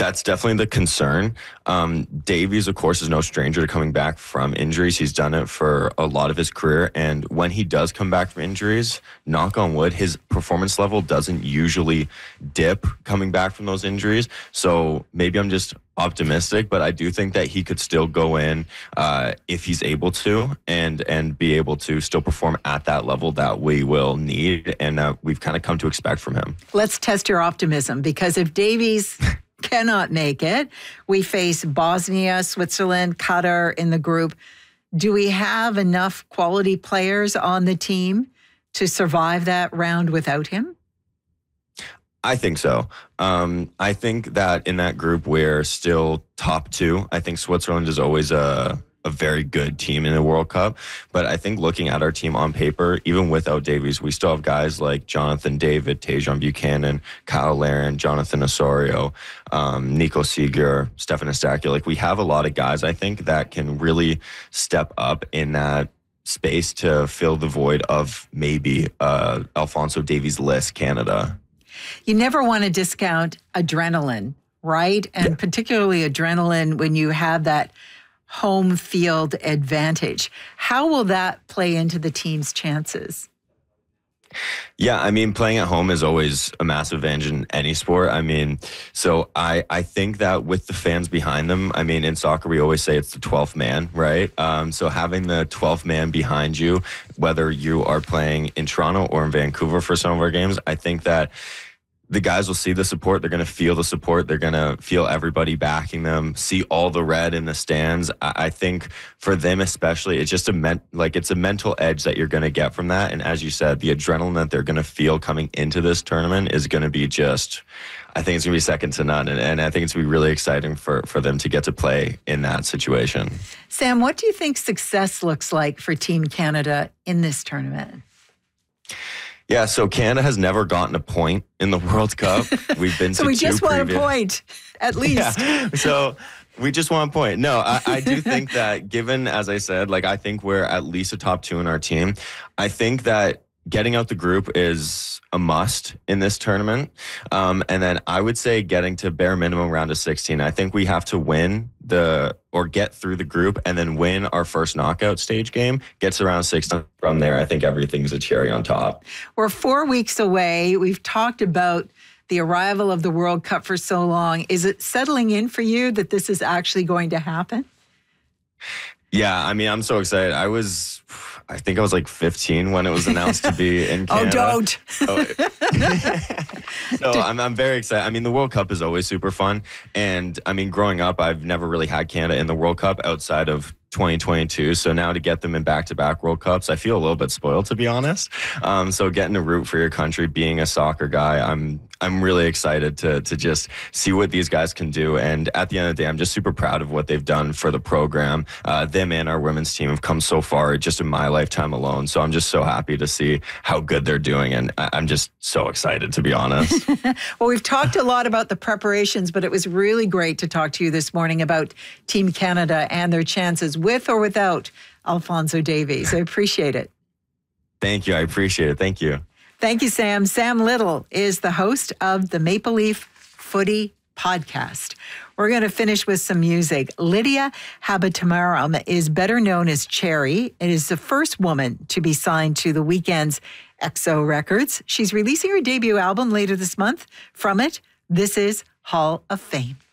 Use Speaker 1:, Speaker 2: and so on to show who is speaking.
Speaker 1: That's definitely the concern. Davies, of course, is no stranger to coming back from injuries. He's done it for a lot of his career. And when he does come back from injuries, knock on wood, his performance level doesn't usually dip coming back from those injuries. So maybe I'm just optimistic, but I do think that he could still go in if he's able to and be able to still perform at that level that we will need and we've kind of come to expect from him.
Speaker 2: Let's test your optimism, because if Davies cannot make it, we face Bosnia, Switzerland, Qatar in the group. Do we have enough quality players on the team to survive that round without him?
Speaker 1: I think so. I think that in that group, we're still top two. I think Switzerland is always a very good team in the World Cup. But I think looking at our team on paper, even without Davies, we still have guys like Jonathan David, Tajon Buchanan, Kyle Larin, Jonathan Osorio, Nico Seeger, Stefan Estacio. Like, we have a lot of guys, I think, that can really step up in that space to fill the void of maybe Alphonso Davies-less Canada.
Speaker 2: You never want to discount adrenaline, right? And particularly adrenaline when you have that home field advantage. How will that play into the team's chances?
Speaker 1: Yeah, I mean, playing at home is always a massive advantage in any sport. I mean, so I think that with the fans behind them, I mean, in soccer, we always say it's the 12th man, right? So having the 12th man behind you, whether you are playing in Toronto or in Vancouver for some of our games, I think that the guys will see the support. They're going to feel the support. They're going to feel everybody backing them, see all the red in the stands. I think for them especially, it's just it's a mental edge that you're going to get from that. And as you said, the adrenaline that they're going to feel coming into this tournament is going to be just, I think it's going to be second to none. And I think it's going to be really exciting for them to get to play in that situation.
Speaker 2: Sam, what do you think success looks like for Team Canada in this tournament?
Speaker 1: Yeah, so Canada has never gotten a point in the World Cup. We've been
Speaker 2: so we just want a point, at least.
Speaker 1: Yeah, so we just want a point. No, I do think that given, as I said, like, I think we're at least a top two in our team. I think that getting out the group is a must in this tournament. And then I would say getting to bare minimum round of 16. I think we have to win get through the group and then win our first knockout stage game, gets around 16. From there, I think everything's a cherry on top.
Speaker 2: We're 4 weeks away. We've talked about the arrival of the World Cup for so long. Is it settling in for you that this is actually going to happen?
Speaker 1: Yeah, I mean, I'm so excited. I think I was like 15 when it was announced to be in Canada.
Speaker 2: Oh, don't.
Speaker 1: So I'm very excited. I mean, the World Cup is always super fun. And I mean, growing up, I've never really had Canada in the World Cup outside of 2022. So now to get them in back-to-back World Cups, I feel a little bit spoiled, to be honest. So getting to root for your country, being a soccer guy, I'm really excited to just see what these guys can do. And at the end of the day, I'm just super proud of what they've done for the program. Them and our women's team have come so far just in my lifetime alone. So I'm just so happy to see how good they're doing. And I'm just so excited, to be honest.
Speaker 2: Well, we've talked a lot about the preparations, but it was really great to talk to you this morning about Team Canada and their chances with or without Alphonso Davies. I appreciate it.
Speaker 1: Thank you. I appreciate it. Thank you.
Speaker 2: Thank you, Sam. Sam Little is the host of the Maple Leaf Footy Podcast. We're going to finish with some music. Lydia Habitamaram is better known as Cherry. It is the first woman to be signed to The Weeknd's XO Records. She's releasing her debut album later this month. From it, this is Hall of Fame.